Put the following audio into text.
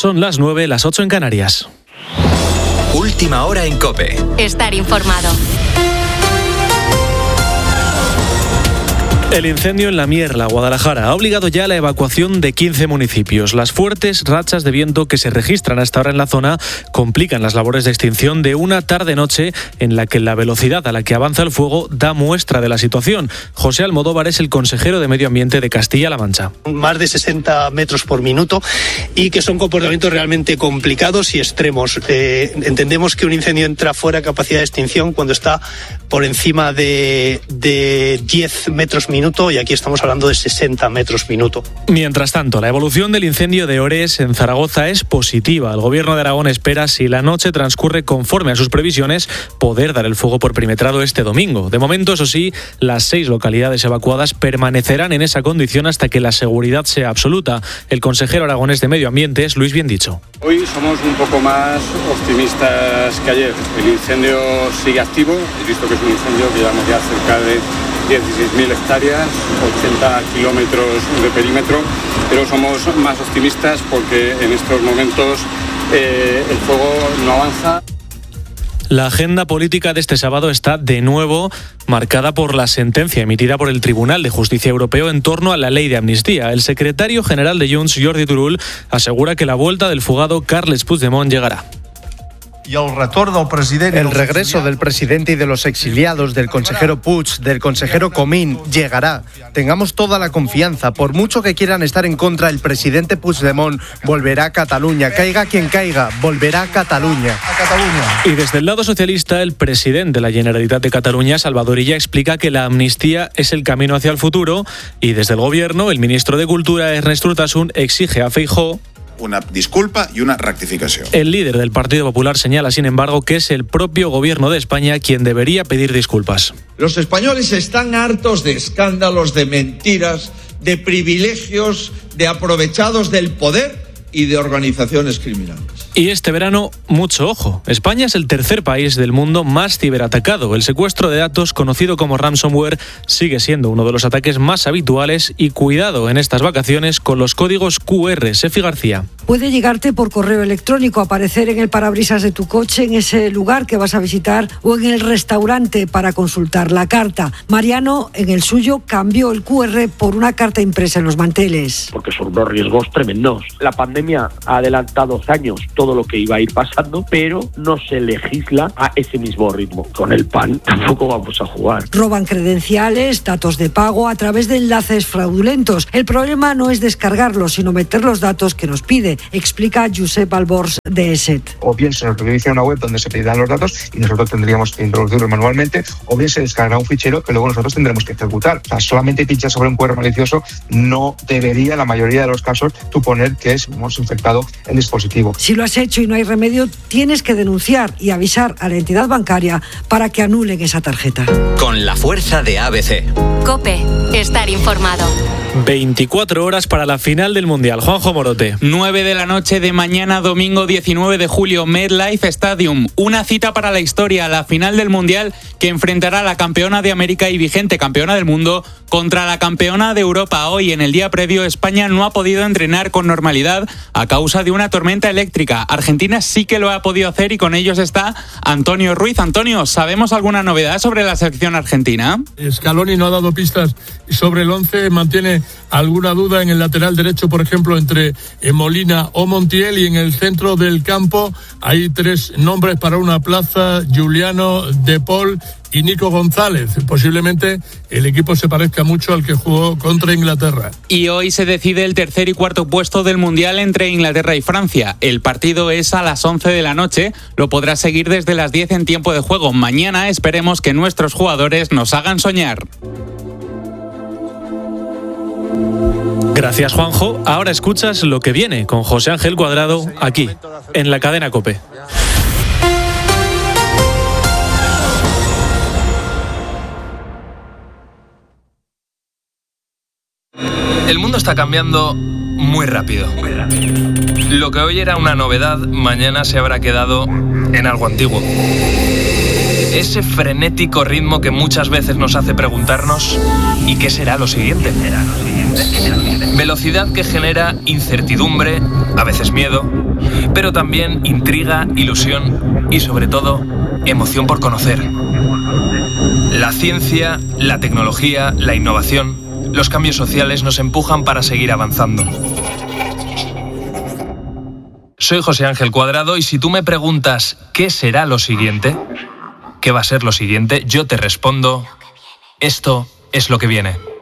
Son las 9, las 8 en Canarias. Última hora en COPE. Estar informado. El incendio en La Mierla, Guadalajara, ha obligado ya a la evacuación de 15 municipios. Las fuertes rachas de viento que se registran hasta ahora en la zona complican las labores de extinción de una tarde-noche en la que la velocidad a la que avanza el fuego da muestra de la situación. José Almodóvar es el consejero de Medio Ambiente de Castilla-La Mancha. Más de 60 metros por minuto y que son comportamientos realmente complicados y extremos. Entendemos que un incendio entra fuera de capacidad de extinción cuando está por encima de 10 metros minuto y aquí estamos hablando de 60 metros minuto. Mientras tanto, la evolución del incendio de Ores en Zaragoza es positiva. El Gobierno de Aragón espera, si la noche transcurre conforme a sus previsiones, poder dar el fuego por perimetrado este domingo. De momento, eso sí, las 6 localidades evacuadas permanecerán en esa condición hasta que la seguridad sea absoluta. El consejero aragonés de Medio Ambiente es Luis Biendicho. Hoy somos un poco más optimistas que ayer. El incendio sigue activo. He visto que es un incendio que llevamos ya cerca de 16.000 hectáreas, 80 kilómetros de perímetro, pero somos más optimistas porque en estos momentos el fuego no avanza. La agenda política de este sábado está de nuevo marcada por la sentencia emitida por el Tribunal de Justicia Europeo en torno a la ley de amnistía. El secretario general de Junts, Jordi Turull, asegura que la vuelta del fugado Carles Puigdemont llegará. El regreso del presidente y de los exiliados, del consejero Puig, del consejero Comín, llegará. Tengamos toda la confianza. Por mucho que quieran estar en contra, el presidente Puigdemont volverá a Cataluña. Caiga quien caiga, volverá a Cataluña. Y desde el lado socialista, el presidente de la Generalitat de Cataluña, Salvador Illa, explica que la amnistía es el camino hacia el futuro. Y desde el gobierno, el ministro de Cultura, Ernest Urtasun, exige a Feijóo una disculpa y una rectificación. El líder del Partido Popular señala, sin embargo, que es el propio gobierno de España quien debería pedir disculpas. Los españoles están hartos de escándalos, de mentiras, de privilegios, de aprovechados del poder y de organizaciones criminales. Y este verano, mucho ojo. España es el tercer país del mundo más ciberatacado. El secuestro de datos, conocido como ransomware, sigue siendo uno de los ataques más habituales y cuidado en estas vacaciones con los códigos QR. Sefi García. Puede llegarte por correo electrónico, aparecer en el parabrisas de tu coche, en ese lugar que vas a visitar o en el restaurante para consultar la carta. Mariano, en el suyo, cambió el QR por una carta impresa en los manteles. Porque son unos riesgos tremendos. La pandemia ha adelantado años todo lo que iba a ir pasando, pero no se legisla a ese mismo ritmo. Con el PAN tampoco vamos a jugar. Roban credenciales, datos de pago a través de enlaces fraudulentos. El problema no es descargarlos, sino meter los datos que nos pide, explica Josep Albors de ESET. O bien se nos redirige a una web donde se pedirán los datos y nosotros tendríamos que introducirlos manualmente, o bien se descargará un fichero que luego nosotros tendremos que ejecutar. O sea, solamente pinchar sobre un QR malicioso no debería, en la mayoría de los casos, suponer que hemos infectado el dispositivo. Si lo has hecho y no hay remedio, tienes que denunciar y avisar a la entidad bancaria para que anulen esa tarjeta. Con la fuerza de ABC. COPE. Estar informado. 24 horas para la final del Mundial. Juanjo Morote. 9 de la noche de mañana, domingo 19 de julio, MetLife Stadium. Una cita para la historia, la final del Mundial que enfrentará a la campeona de América y vigente campeona del mundo contra la campeona de Europa. Hoy, en el día previo, España no ha podido entrenar con normalidad a causa de una tormenta eléctrica. Argentina sí que lo ha podido hacer y con ellos está Antonio Ruiz. Antonio, ¿sabemos alguna novedad sobre la selección argentina? Scaloni no ha dado pistas sobre el 11, mantiene alguna duda en el lateral derecho, por ejemplo, entre Molina o Montiel, y en el centro del campo hay 3 nombres para una plaza: Juliano, De Paul y Nico González. Posiblemente el equipo se parezca mucho al que jugó contra Inglaterra. Y hoy se decide el tercer y cuarto puesto del Mundial entre Inglaterra y Francia. El partido es a las 11 de la noche. Lo podrás seguir desde las 10 en tiempo de juego. Mañana esperemos que nuestros jugadores nos hagan soñar. Gracias, Juanjo. Ahora escuchas lo que viene con José Ángel Cuadrado aquí, en la cadena COPE. El mundo está cambiando muy rápido. Lo que hoy era una novedad, mañana se habrá quedado en algo antiguo. Ese frenético ritmo que muchas veces nos hace preguntarnos ¿y qué será lo siguiente? Velocidad que genera incertidumbre, a veces miedo, pero también intriga, ilusión y sobre todo emoción por conocer. La ciencia, la tecnología, la innovación, los cambios sociales nos empujan para seguir avanzando. Soy José Ángel Cuadrado y si tú me preguntas ¿qué será lo siguiente? ¿Qué va a ser lo siguiente? Yo te respondo, esto es lo que viene.